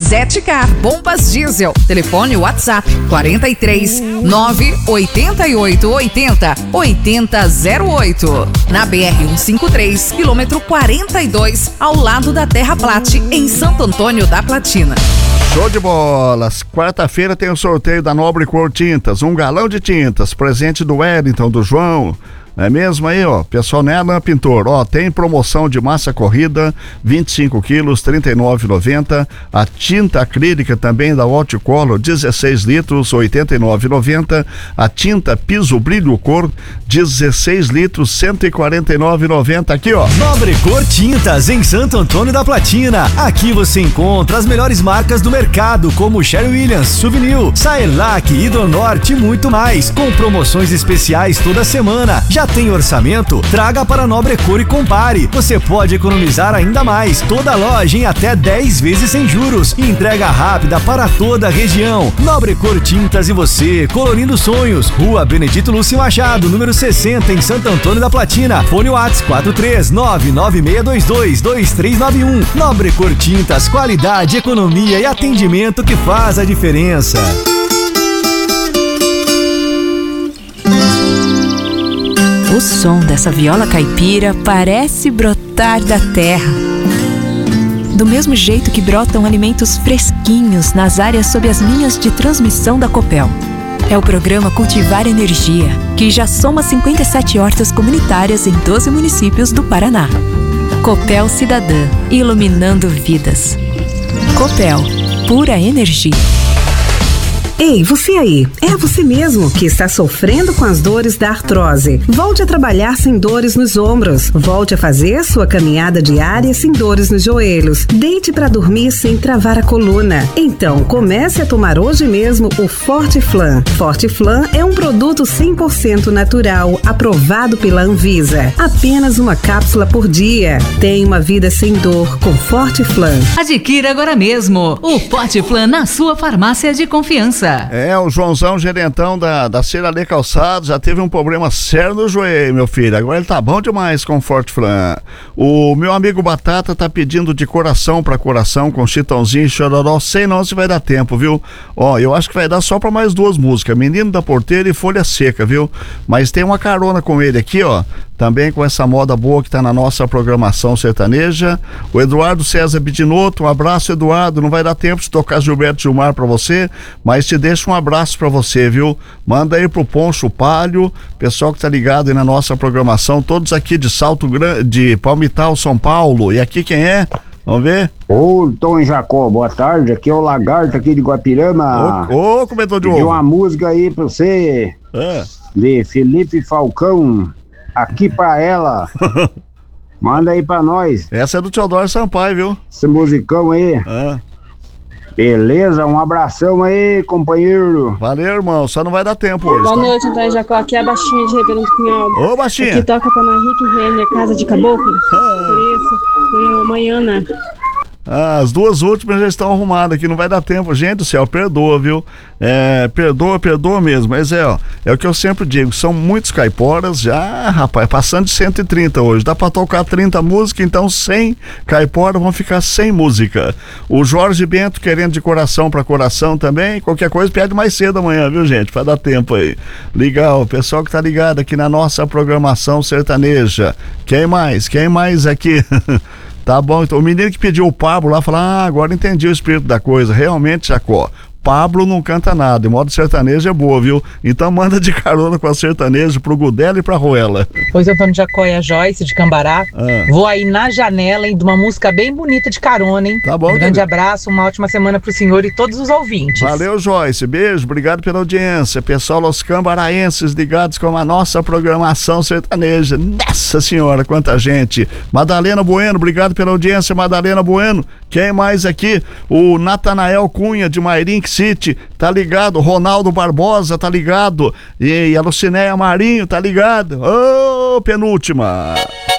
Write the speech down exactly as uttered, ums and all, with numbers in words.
Jetcar Bombas Diesel. Telefone WhatsApp quarenta e três, nove oitenta e oito oitenta, oitenta zero oito. Na B R cento e cinquenta e três, quilômetro quarenta e dois, ao lado da Terra Plate, em Santo Antônio da Platina. Show de bolas! Quarta-feira tem o sorteio da Nobre Cor Tintas, um galão de tintas, presente do Wellington, do João. Não é mesmo aí, ó? Pessoal, né, Alain Pintor? Ó, tem promoção de massa corrida, vinte e cinco quilos, trinta e nove reais e noventa centavos. A tinta acrílica também da Horticolor, dezesseis litros, oitenta e nove reais e noventa centavos. A tinta piso brilho cor, dezesseis litros, cento e quarenta e nove reais e noventa centavos. Aqui, ó. Nobre Cor Tintas, em Santo Antônio da Platina. Aqui você encontra as melhores marcas do mercado, como Sherwin Williams, Souvenir, Saelac, Hidronorte e muito mais, com promoções especiais toda semana. Já tem orçamento? Traga para Nobre Cor e compare. Você pode economizar ainda mais. Toda loja em até dez vezes sem juros. Entrega rápida para toda a região. Nobre Cor Tintas e você, colorindo sonhos. Rua Benedito Lúcio Machado, número sessenta, em Santo Antônio da Platina. Fone WhatsApp quatro três nove nove seis dois dois, dois três nove um. Nobre Cor Tintas, qualidade, economia e atendimento que faz a diferença. O som dessa viola caipira parece brotar da terra. Do mesmo jeito que brotam alimentos fresquinhos nas áreas sob as linhas de transmissão da Copel. É o programa Cultivar Energia, que já soma cinquenta e sete hortas comunitárias em doze municípios do Paraná. Copel Cidadã, iluminando vidas. Copel, pura energia. Ei, você aí, é você mesmo que está sofrendo com as dores da artrose. Volte a trabalhar sem dores nos ombros. Volte a fazer sua caminhada diária sem dores nos joelhos. Deite para dormir sem travar a coluna. Então, comece a tomar hoje mesmo o Fortiflan. Fortiflan é um produto cem por cento natural, aprovado pela Anvisa. Apenas uma cápsula por dia. Tenha uma vida sem dor com Fortiflan. Adquira agora mesmo o Fortiflan na sua farmácia de confiança. É, o Joãozão, gerentão da, da Ceralê Calçados, já teve um problema sério no joelho, meu filho. Agora ele tá bom demais com o Fortiflan. O meu amigo Batata tá pedindo de coração pra coração com Chitãozinho e Chororó. Sei não se vai dar tempo, viu? Ó, eu acho que vai dar só pra mais duas músicas, Menino da Porteira e Folha Seca, viu? Mas tem uma carona com ele aqui, ó. Também com essa moda boa que tá na nossa programação sertaneja. O Eduardo César Bidinotto, um abraço, Eduardo. Não vai dar tempo de tocar Gilberto Gilmar pra você, mas te deixo um abraço pra você, viu? Manda aí pro Poncho Palho, pessoal que tá ligado aí na nossa programação, todos aqui de Salto Grande, de Palmital, São Paulo. E aqui quem é? Vamos ver? Ô, Tom Jacó, boa tarde, aqui é o Lagarto aqui de Guapirama. Ô, ô, comedor de ovo. Pedi uma música aí pra você, é. de Felipe Falcão, Aqui Pra Ela. Manda aí pra nós. Essa é do Teodoro Sampaio, viu? Esse musicão aí. É. Beleza, um abração aí, companheiro. Valeu, irmão, só não vai dar tempo hoje. Boa tá? noite, Antônio Jacó, aqui é a Baixinha de Ribeirão do Pinhal. Ô, Baixinha. Aqui toca pra nós Henrique Renner, Casa de Caboclo. Ah. Por isso, foi amanhã, né? Ah, as duas últimas já estão arrumadas aqui, não vai dar tempo. Gente do céu, perdoa, viu? É, perdoa, perdoa mesmo. Mas é, ó, é o que eu sempre digo, são muitos caiporas já, rapaz, passando de cento e trinta hoje. Dá pra tocar trinta músicas, então cem caiporas vão ficar sem música. O Jorge Bento querendo de coração pra coração também, qualquer coisa pede mais cedo amanhã, viu, gente? Pra dar tempo aí. Legal, o pessoal que tá ligado aqui na nossa programação sertaneja. Quem mais? Quem mais aqui? Tá bom, então o menino que pediu o Pablo lá, falou, ah, agora entendi o espírito da coisa, realmente, Jacó, Pablo não canta nada, em modo sertanejo é boa, viu? Então manda de carona com a sertanejo pro Gudela e pra Ruela. Pois Antônio Jacó e a Joyce de Cambará, ah. Vou aí na janela, hein, de uma música bem bonita de carona, hein? Tá bom, um grande abraço, uma ótima semana pro senhor e todos os ouvintes. Valeu, Joyce, beijo, obrigado pela audiência, pessoal, os cambaraenses ligados com a nossa programação sertaneja. Nossa senhora, quanta gente. Madalena Bueno, obrigado pela audiência, Madalena Bueno. Quem mais aqui? O Natanael Cunha de Mairink City, tá ligado? Ronaldo Barbosa, tá ligado? E a Lucinéia Marinho, tá ligado? Ô, oh, penúltima.